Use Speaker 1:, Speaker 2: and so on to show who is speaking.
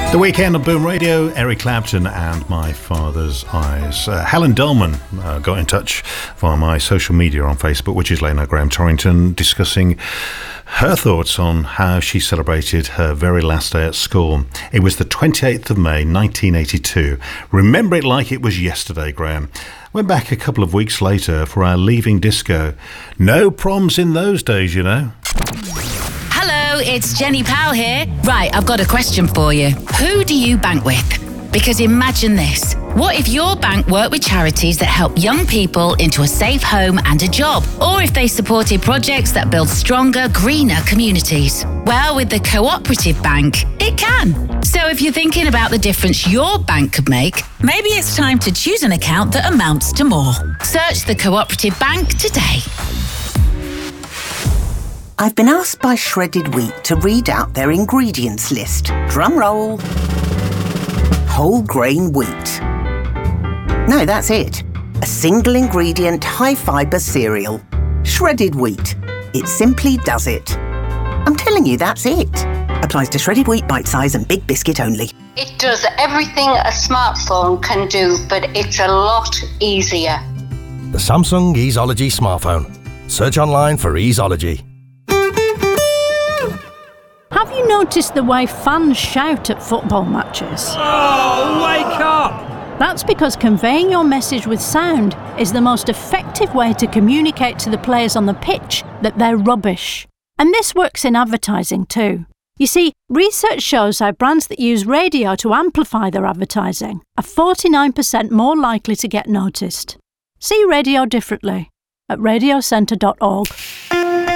Speaker 1: The Weekend on Boom Radio, Eric Clapton and My Father's Eyes. Helen Dolman got in touch via my social media on Facebook, which is Lena Graham Torrington, discussing her thoughts on how she celebrated her very last day at school. It was the 28th of May 1982. Remember it like it was yesterday, Graham. Went back a couple of weeks later for our leaving disco. No proms in those days, you know.
Speaker 2: Hello, it's Jenny Powell here. Right, I've got a question for you. Who do you bank with? Because imagine this. What if your bank worked with charities that help young people into a safe home and a job? Or if they supported projects that build stronger, greener communities? Well, with the Cooperative Bank, it can. So if you're thinking about the difference your bank could make, maybe it's time to choose an account that amounts to more. Search the Cooperative Bank today.
Speaker 3: I've been asked by Shredded Wheat to read out their ingredients list. Drum roll. Whole grain wheat. No, that's it. A single ingredient, high fibre cereal. Shredded wheat. It simply does it. I'm telling you, that's it. Applies to shredded wheat, bite size and big biscuit only.
Speaker 4: It does everything a smartphone can do, but it's a lot easier.
Speaker 5: The Samsung Easeology smartphone. Search online for Easeology.
Speaker 6: Have you noticed the way fans shout at football matches?
Speaker 7: Oh, wake up!
Speaker 6: That's because conveying your message with sound is the most effective way to communicate to the players on the pitch that they're rubbish. And this works in advertising too. You see, research shows how brands that use radio to amplify their advertising are 49% more likely to get noticed. See radio differently at radiocentre.org.